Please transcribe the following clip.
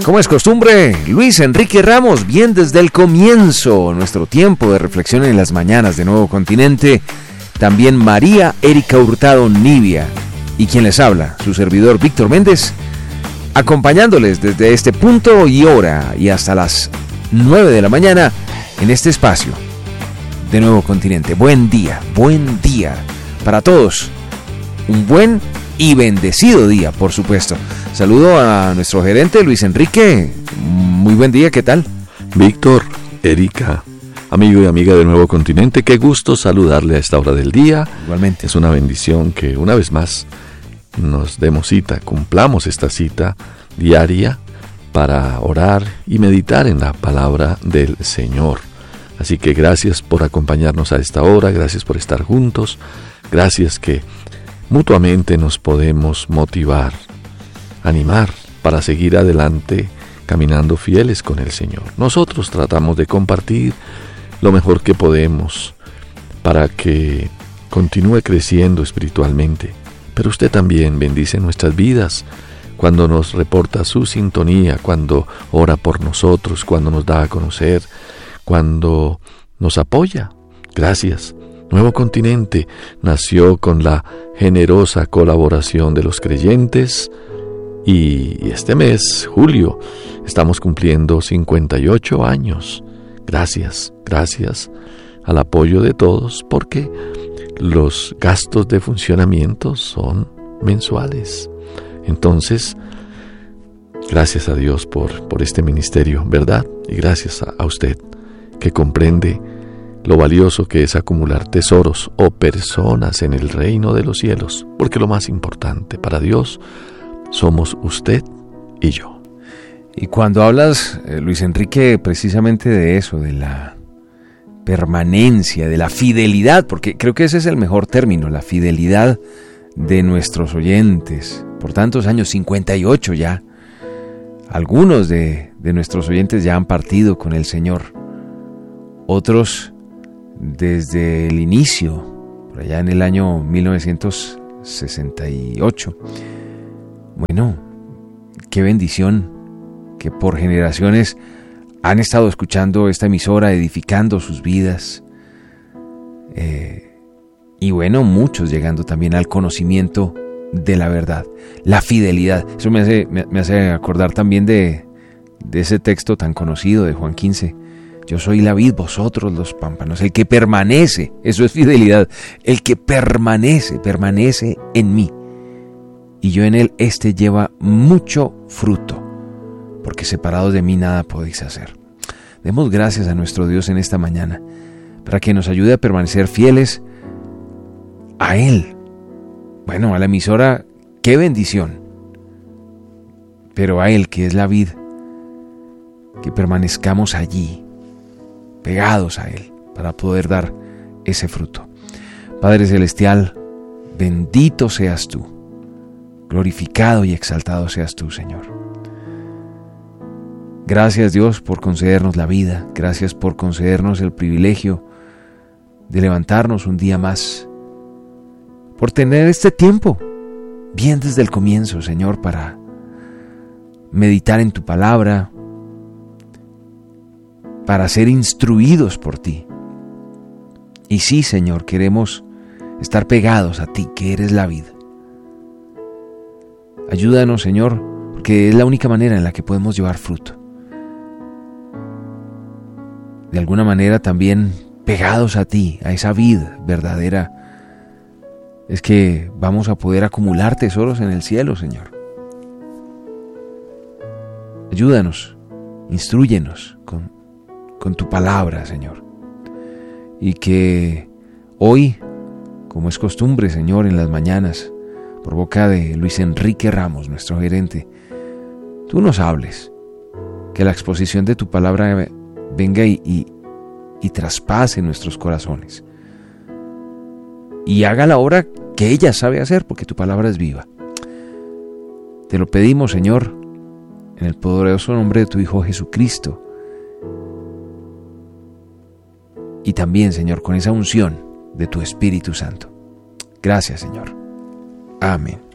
Como es costumbre, Luis Enrique Ramos, bien desde el comienzo, nuestro tiempo de reflexión en las mañanas de Nuevo Continente. También María Erika Hurtado Nivia. Y quien les habla, su servidor Víctor Méndez, acompañándoles desde este punto y hora y hasta las 9 de la mañana en este espacio de Nuevo Continente. Buen día para todos. Un buen y bendecido día, por supuesto. Saludo a nuestro gerente Luis Enrique. Muy buen día, ¿qué tal? Víctor, Erika, amigo y amiga de Nuevo Continente, qué gusto saludarle a esta hora del día. Igualmente. Es una bendición que una vez más nos demos cita, cumplamos esta cita diaria para orar y meditar en la palabra del Señor. Así que gracias por acompañarnos a esta hora, gracias por estar juntos, gracias que mutuamente nos podemos motivar, animar para seguir adelante caminando fieles con el Señor. Nosotros tratamos de compartir lo mejor que podemos para que continúe creciendo espiritualmente. Pero usted también bendice nuestras vidas cuando nos reporta su sintonía, cuando ora por nosotros, cuando nos da a conocer, cuando nos apoya. Gracias. Nuevo Continente nació con la generosa colaboración de los creyentes y este mes, julio, estamos cumpliendo 58 años. Gracias al apoyo de todos porque los gastos de funcionamiento son mensuales. Entonces, gracias a Dios por este ministerio, ¿verdad? Y gracias a usted que comprende lo valioso que es acumular tesoros o personas en el reino de los cielos, porque lo más importante para Dios somos usted y yo. Y cuando hablas, Luis Enrique, precisamente de eso, de la permanencia, de la fidelidad, porque creo que ese es el mejor término, la fidelidad de nuestros oyentes, por tantos años, 58 ya. Algunos de nuestros oyentes ya han partido con el Señor, otros desde el inicio, por allá en el año 1968. Bueno, qué bendición que por generaciones han estado escuchando esta emisora, edificando sus vidas. Y bueno, muchos llegando también al conocimiento de la verdad, la fidelidad. Eso me hace acordar también de ese texto tan conocido de Juan 15. Yo soy la vid, vosotros los pámpanos. El que permanece, eso es fidelidad. El que permanece en mí. Y yo en él, lleva mucho fruto. Porque separados de mí nada podéis hacer. Demos gracias a nuestro Dios en esta mañana. Para que nos ayude a permanecer fieles a Él. Bueno, a la emisora, qué bendición. Pero a Él, que es la vid, que permanezcamos allí, pegados a Él, para poder dar ese fruto. Padre Celestial, bendito seas tú, glorificado y exaltado seas tú, Señor. Gracias, Dios, por concedernos la vida, gracias por concedernos el privilegio de levantarnos un día más, por tener este tiempo, bien desde el comienzo, Señor, para meditar en tu palabra, para ser instruidos por ti. Y sí, Señor, queremos estar pegados a ti, que eres la vida. Ayúdanos, Señor, porque es la única manera en la que podemos llevar fruto. De alguna manera también pegados a ti, a esa vida verdadera, es que vamos a poder acumular tesoros en el cielo, Señor. Ayúdanos, instrúyenos con tu palabra, Señor. Y que hoy, como es costumbre, Señor, en las mañanas, por boca de Luis Enrique Ramos, nuestro gerente, tú nos hables, que la exposición de tu palabra venga y traspase nuestros corazones y haga la obra que ella sabe hacer, porque tu palabra es viva. Te lo pedimos, Señor, en el poderoso nombre de tu Hijo Jesucristo, y también, Señor, con esa unción de tu Espíritu Santo. Gracias, Señor. Amén.